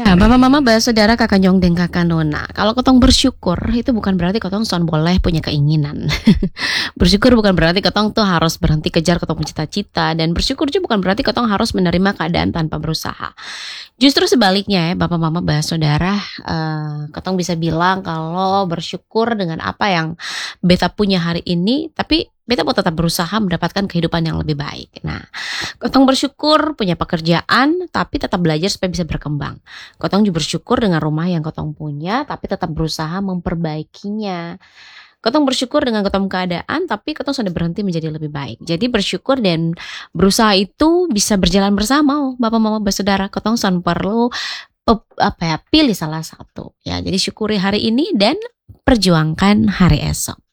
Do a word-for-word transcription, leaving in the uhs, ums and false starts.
Nah, Papa Mama Saudara Kakak Nyong deng Kakak Nona, kalau kotong bersyukur itu bukan berarti kotong son boleh punya keinginan. Bersyukur bukan berarti kotong tuh harus berhenti kejar kotong punya cita-cita, dan bersyukur juga bukan berarti kotong harus menerima keadaan tanpa berusaha. Justru sebaliknya ya, Bapak Mama Saudara, eh, kotong bisa bilang kalau bersyukur dengan apa yang beta punya hari ini, tapi beta mau tetap berusaha mendapatkan kehidupan yang lebih baik. Nah, kotong bersyukur punya pekerjaan, tapi tetap belajar supaya bisa berkembang. Kotong juga bersyukur dengan rumah yang kotong punya, tapi tetap berusaha memperbaikinya. Kotong bersyukur dengan kotong keadaan, tapi kotong sudah berhenti menjadi lebih baik. Jadi bersyukur dan berusaha itu bisa berjalan bersama, oh, Bapak Mama Saudara. Kotong son perlu pe- apa ya pilih salah satu. Ya, jadi syukuri hari ini dan perjuangkan hari esok.